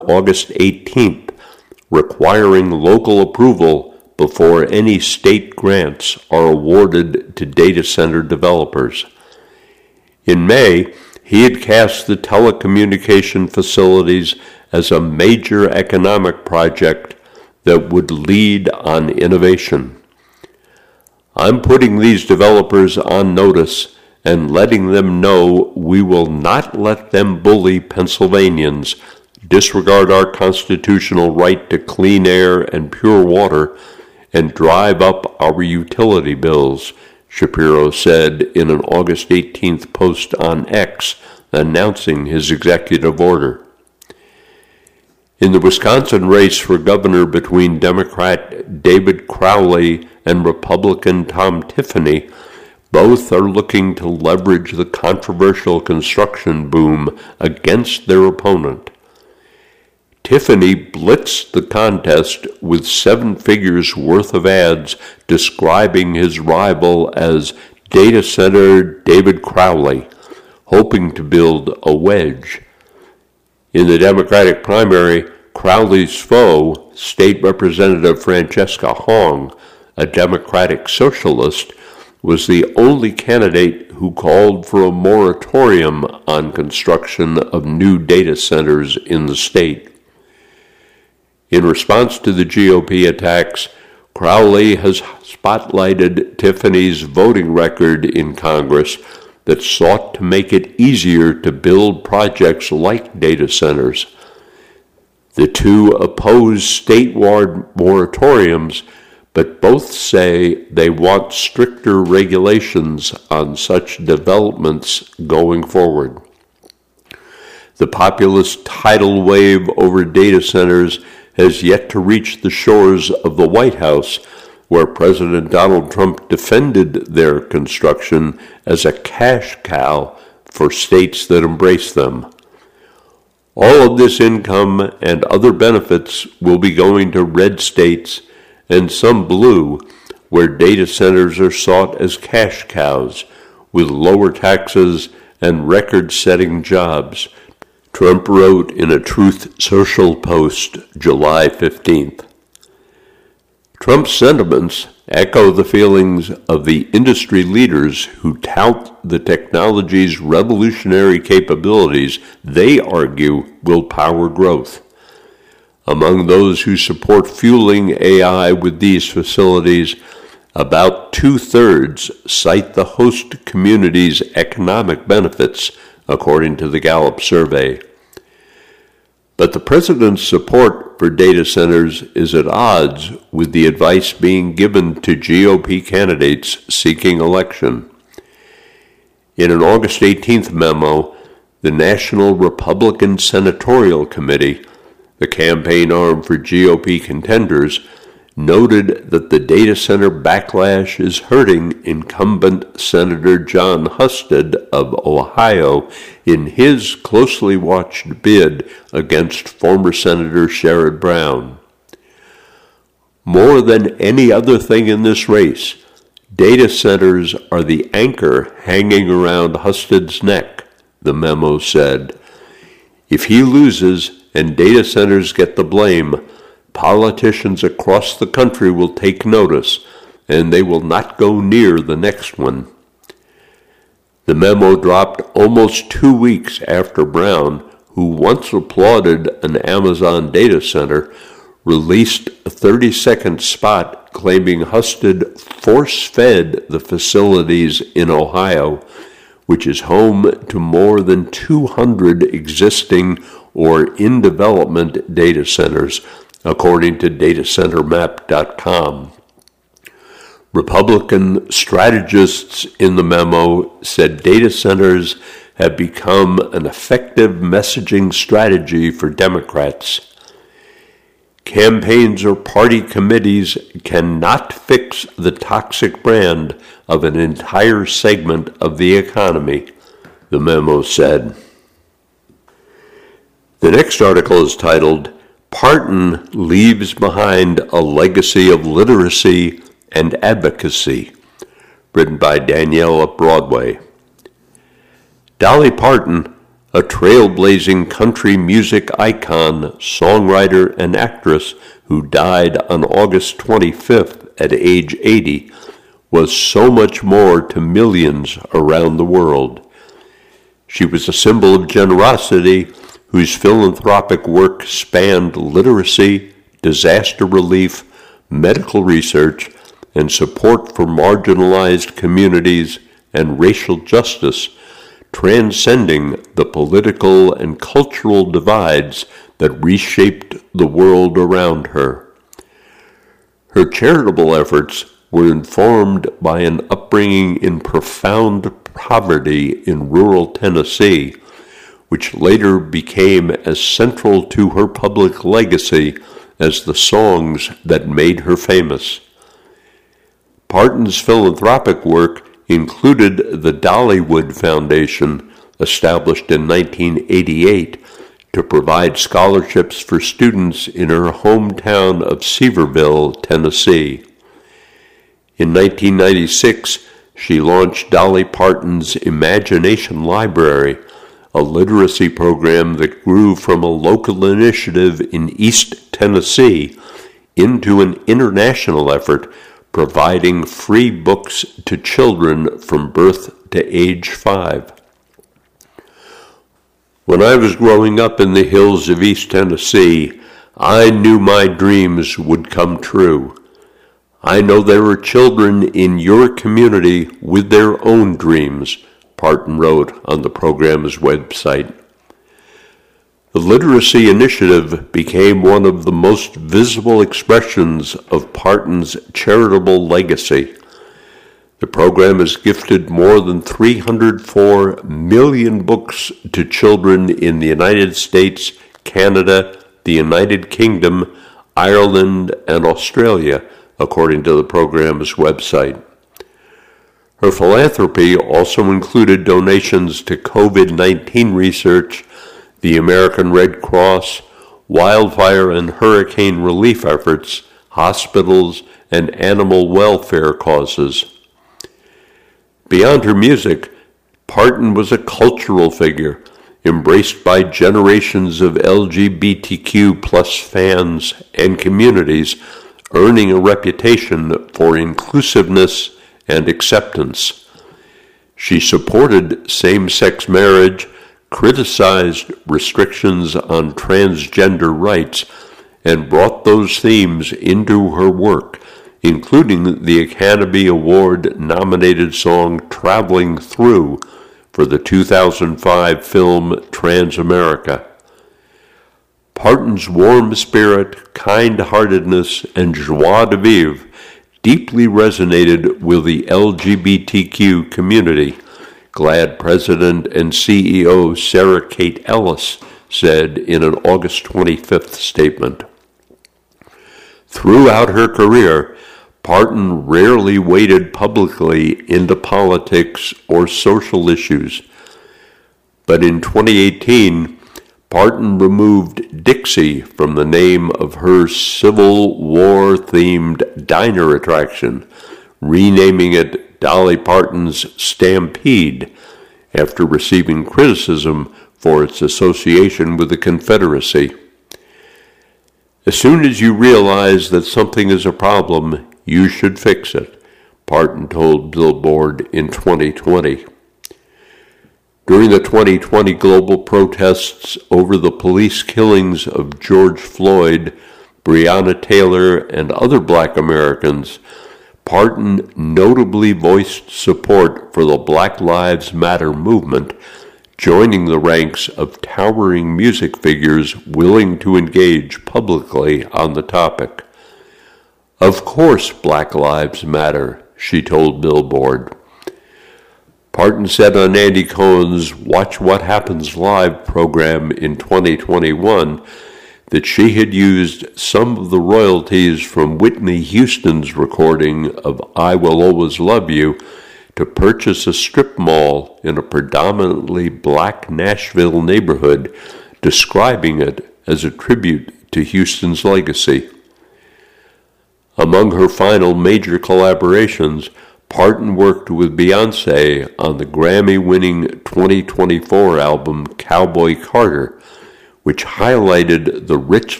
August 18th, requiring local approval before any state grants are awarded to data center developers. In May, he had cast the telecommunication facilities as a major economic project that would lead on innovation. I'm putting these developers on notice and letting them know we will not let them bully Pennsylvanians, disregard our constitutional right to clean air and pure water, and drive up our utility bills, Shapiro said in an August 18th post on X announcing his executive order. In the Wisconsin race for governor between Democrat David Crowley and Republican Tom Tiffany, both are looking to leverage the controversial construction boom against their opponent. Tiffany blitzed the contest with 7 figures worth of ads describing his rival as Data Center David Crowley, hoping to build a wedge. In the Democratic primary, Crowley's foe, State Representative Francesca Hong, a Democratic socialist, was the only candidate who called for a moratorium on construction of new data centers in the state. In response to the GOP attacks, Crowley has spotlighted Tiffany's voting record in Congress that sought to make it easier to build projects like data centers. The two oppose statewide moratoriums, but both say they want stricter regulations on such developments going forward. The populist tidal wave over data centers has yet to reach the shores of the White House, where President Donald Trump defended their construction as a cash cow for states that embrace them. All of this income and other benefits will be going to red states and some blue, where data centers are sought as cash cows, with lower taxes and record-setting jobs, Trump wrote in a Truth Social post July 15th. Trump's sentiments echo the feelings of the industry leaders who tout the technology's revolutionary capabilities they argue will power growth. Among those who support fueling AI with these facilities, about 2/3 cite the host community's economic benefits, according to the Gallup survey. But the president's support for data centers is at odds with the advice being given to GOP candidates seeking election. In an August 18th memo, the National Republican Senatorial Committee, the campaign arm for GOP contenders, noted that the data center backlash is hurting incumbent Senator Jon Husted of Ohio in his closely watched bid against former Senator Sherrod Brown. More than any other thing in this race, data centers are the anchor hanging around Husted's neck, the memo said. If he loses and data centers get the blame, politicians across the country will take notice, and they will not go near the next one. The memo dropped almost 2 weeks after Brown, who once applauded an Amazon data center, released a 30-second spot claiming Husted force-fed the facilities in Ohio, which is home to more than 200 existing or in-development data centers, according to datacentermap.com. Republican strategists in the memo said data centers have become an effective messaging strategy for Democrats. Campaigns or party committees cannot fix the toxic brand of an entire segment of the economy, the memo said. The next article is titled, Parton Leaves Behind a Legacy of Literacy and Advocacy, written by Danielle Broadway. Dolly Parton, a trailblazing country music icon, songwriter, and actress who died on August 25th at age 80, was so much more to millions around the world. She was a symbol of generosity whose philanthropic work spanned literacy, disaster relief, medical research, and support for marginalized communities and racial justice, transcending the political and cultural divides that reshaped the world around her. Her charitable efforts were informed by an upbringing in profound poverty in rural Tennessee, which later became as central to her public legacy as the songs that made her famous. Parton's philanthropic work included the Dollywood Foundation, established in 1988 to provide scholarships for students in her hometown of Sevierville, Tennessee. In 1996, she launched Dolly Parton's Imagination Library, a literacy program that grew from a local initiative in East Tennessee into an international effort providing free books to children from birth to age 5. When I was growing up in the hills of East Tennessee, I knew my dreams would come true. I know there are children in your community with their own dreams, Parton wrote on the program's website. The Literacy Initiative became one of the most visible expressions of Parton's charitable legacy. The program has gifted more than 304 million books to children in the United States, Canada, the United Kingdom, Ireland, and Australia, according to the program's website. Her philanthropy also included donations to COVID-19 research, the American Red Cross, wildfire and hurricane relief efforts, hospitals, and animal welfare causes. Beyond her music, Parton was a cultural figure, embraced by generations of LGBTQ+ fans and communities, earning a reputation for inclusiveness and acceptance. She supported same-sex marriage, criticized restrictions on transgender rights, and brought those themes into her work, including the Academy Award-nominated song Traveling Through for the 2005 film Transamerica. Parton's warm spirit, kind-heartedness, and joie de vivre deeply resonated with the LGBTQ community, GLAAD President and CEO Sarah Kate Ellis said in an August 25th statement. Throughout her career, Parton rarely waded publicly into politics or social issues. But in 2018, Parton removed Dixie from the name of her Civil War-themed diner attraction, renaming it Dolly Parton's Stampede, after receiving criticism for its association with the Confederacy. As soon as you realize that something is a problem, you should fix it, Parton told Billboard in 2020. During the 2020 global protests over the police killings of George Floyd, Breonna Taylor, and other Black Americans, Parton notably voiced support for the Black Lives Matter movement, joining the ranks of towering music figures willing to engage publicly on the topic. Of course Black Lives Matter, she told Billboard. Parton said on Andy Cohen's Watch What Happens Live program in 2021 that she had used some of the royalties from Whitney Houston's recording of I Will Always Love You to purchase a strip mall in a predominantly black Nashville neighborhood, describing it as a tribute to Houston's legacy. Among her final major collaborations, Parton worked with Beyoncé on the Grammy-winning 2024 album Cowboy Carter, which highlighted the rich